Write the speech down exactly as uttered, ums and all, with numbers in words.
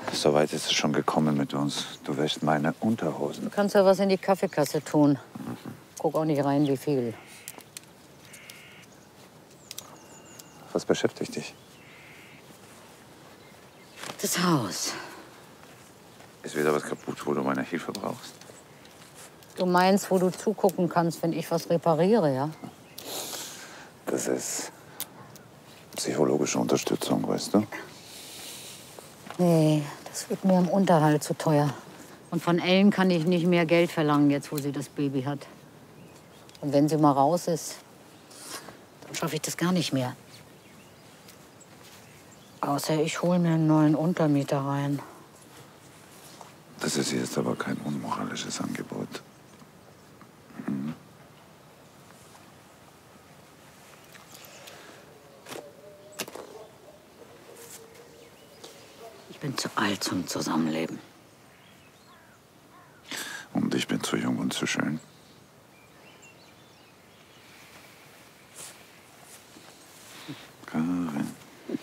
So weit ist es schon gekommen mit uns. Du wäschst meine Unterhosen. Du kannst ja was in die Kaffeekasse tun. Mhm. Guck auch nicht rein, wie viel. Was beschäftigt dich? Das Haus. Ist wieder was kaputt, wo du meine Hilfe brauchst? Du meinst, wo du zugucken kannst, wenn ich was repariere, ja? Das ist psychologische Unterstützung, weißt du? Nee, das wird mir im Unterhalt zu teuer. Und von Ellen kann ich nicht mehr Geld verlangen, jetzt wo sie das Baby hat. Und wenn sie mal raus ist, dann schaffe ich das gar nicht mehr. Außer ich hole mir einen neuen Untermieter rein. Das ist jetzt aber kein unmoralisches Angebot. Mhm. Ich bin zu alt zum Zusammenleben. Und ich bin zu jung und zu schön. Karin.